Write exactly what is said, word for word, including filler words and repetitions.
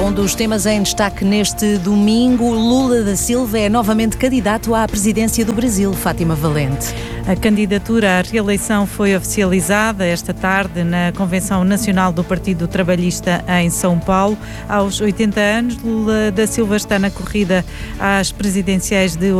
um dos temas em destaque neste domingo. Lula da Silva é novamente candidato à presidência do Brasil. Fátima Valente. A candidatura à reeleição foi oficializada esta tarde na Convenção Nacional do Partido Trabalhista em São Paulo. Aos oitenta anos, Lula da Silva está na corrida às presidenciais de